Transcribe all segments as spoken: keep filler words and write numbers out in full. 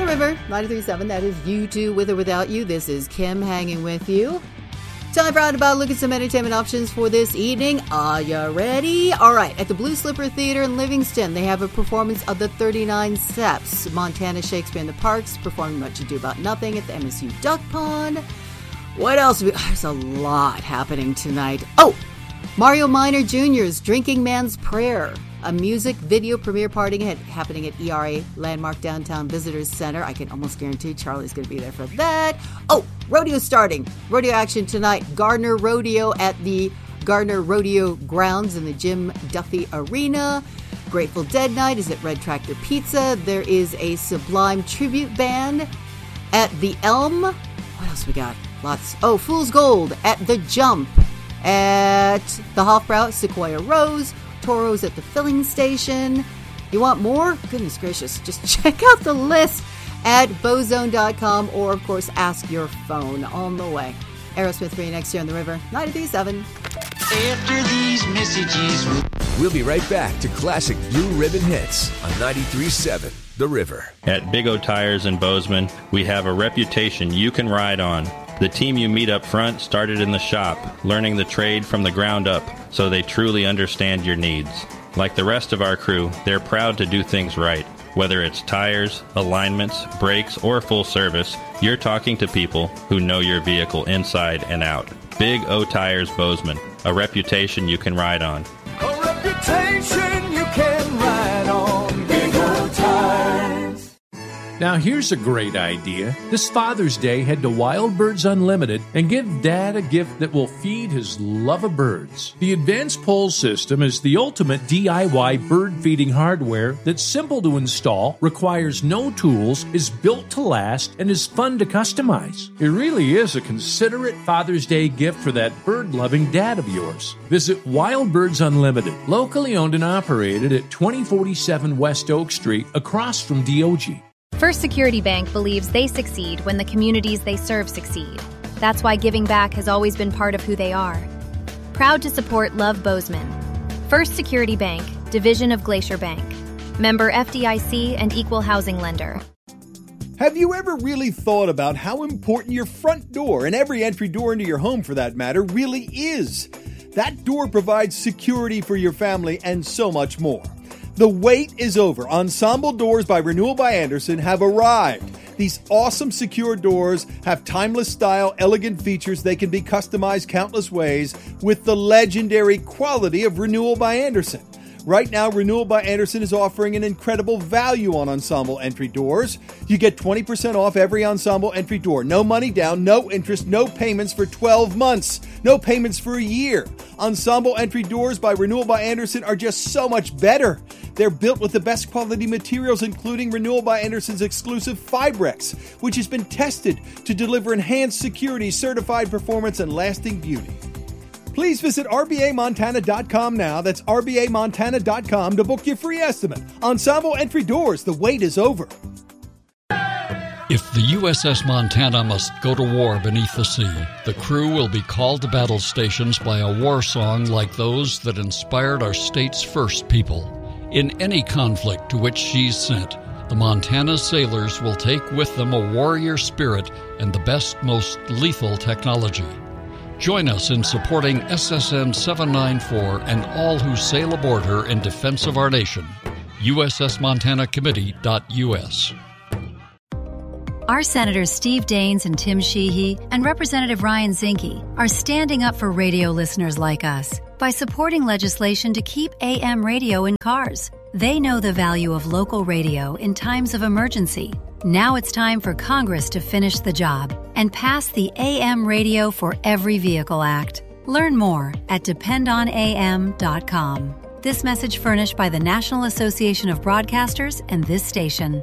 River, ninety-three point seven. That is You Too, With or Without You. This is Kim hanging with you. Time for Roundabout. Look at some entertainment options for this evening. Are you ready? All right. At the Blue Slipper Theater in Livingston, they have a performance of the thirty-nine Steps. Montana Shakespeare in the Parks performing Much Ado About Nothing at the M S U Duck Pond. What else? There's a lot happening tonight. Oh, Mario Minor Junior's Drinking Man's Prayer. A music video premiere party happening at E R A Landmark Downtown Visitors Center. I can almost guarantee Charlie's going to be there for that. Oh, rodeo starting. Rodeo action tonight. Gardner Rodeo at the Gardner Rodeo Grounds in the Jim Duffy Arena. Grateful Dead Night is at Red Tractor Pizza. There is a Sublime tribute band at the Elm. What else we got? Lots. Oh, Fool's Gold at the Jump. At the Hofbrau, Sequoia Rose. Toros at the filling station. You want more? Goodness gracious. Just check out the list at bozone dot com or, of course, ask your phone on the way. Aerosmith for you next year on the river. ninety-three point seven. After these messages, we'll... we'll be right back to classic Blue Ribbon Hits on ninety-three point seven The River. At Big O Tires in Bozeman, we have a reputation you can ride on. The team you meet up front started in the shop, learning the trade from the ground up, so they truly understand your needs. Like the rest of our crew, they're proud to do things right. Whether it's tires, alignments, brakes, or full service, you're talking to people who know your vehicle inside and out. Big O Tires Bozeman, a reputation you can ride on. A reputation you can ride on. Big O Tires. Now here's a great idea. This Father's Day, head to Wild Birds Unlimited and give Dad a gift that will feed his love of birds. The Advanced Pole System is the ultimate D I Y bird feeding hardware that's simple to install, requires no tools, is built to last, and is fun to customize. It really is a considerate Father's Day gift for that bird-loving dad of yours. Visit Wild Birds Unlimited, locally owned and operated at twenty forty-seven West Oak Street, across from D O G. First Security Bank believes they succeed when the communities they serve succeed. That's why giving back has always been part of who they are. Proud to support Love Bozeman. First Security Bank, division of Glacier Bank. Member F D I C and equal housing lender. Have you ever really thought about how important your front door, and every entry door into your home for that matter, really is? That door provides security for your family and so much more. The wait is over. Ensemble Doors by Renewal by Andersen have arrived. These awesome secure doors have timeless style, elegant features. They can be customized countless ways with the legendary quality of Renewal by Andersen. Right now, Renewal by Andersen is offering an incredible value on Ensemble entry doors. You get twenty percent off every Ensemble entry door. No money down, no interest, no payments for twelve months. No payments for a year. Ensemble entry doors by Renewal by Andersen are just so much better. They're built with the best quality materials, including Renewal by Andersen's exclusive Fibrex, which has been tested to deliver enhanced security, certified performance, and lasting beauty. Please visit R B A Montana dot com now. That's R B A Montana dot com to book your free estimate. Ensemble entry doors, the wait is over. If the U S S Montana must go to war beneath the sea, the crew will be called to battle stations by a war song like those that inspired our state's first people. In any conflict to which she's sent, the Montana sailors will take with them a warrior spirit and the best, most lethal technology. Join us in supporting S S N seven ninety-four and all who sail aboard her in defense of our nation. U S S Montana Committee dot U S. Our Senators Steve Daines and Tim Sheehy and Representative Ryan Zinke are standing up for radio listeners like us by supporting legislation to keep A M radio in cars. They know the value of local radio in times of emergency. Now it's time for Congress to finish the job and pass the A M Radio for Every Vehicle Act. Learn more at depend on A M dot com. This message furnished by the National Association of Broadcasters and this station.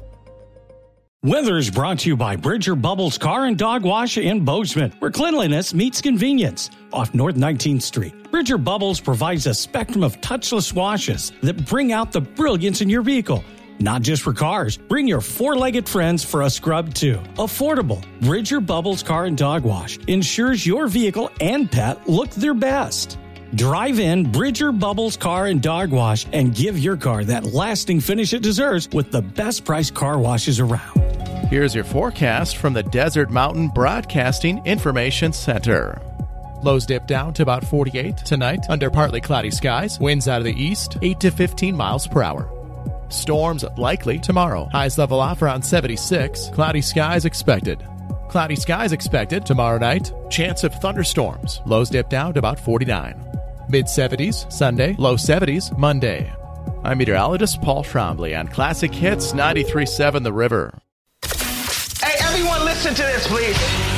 Weather is brought to you by Bridger Bubbles Car and Dog Wash in Bozeman, where cleanliness meets convenience. Off North nineteenth Street, Bridger Bubbles provides a spectrum of touchless washes that bring out the brilliance in your vehicle. Not just for cars, bring your four-legged friends for a scrub too. Affordable, Bridger Bubbles Car and Dog Wash ensures your vehicle and pet look their best. Drive in Bridger Bubbles Car and Dog Wash and give your car that lasting finish it deserves with the best priced car washes around. Here's your forecast from the Desert Mountain Broadcasting Information Center. Lows dip down to about forty-eight tonight under partly cloudy skies. Winds out of the east, eight to fifteen miles per hour. Storms likely tomorrow. Highs level off around seventy-six. Cloudy skies expected. Cloudy skies expected tomorrow night. Chance of thunderstorms. Lows dip down to about forty-nine. mid-seventies Sunday, low seventies Monday. I'm meteorologist Paul Trombley on Classic Hits ninety-three point seven The River. Hey, everyone listen to this, please.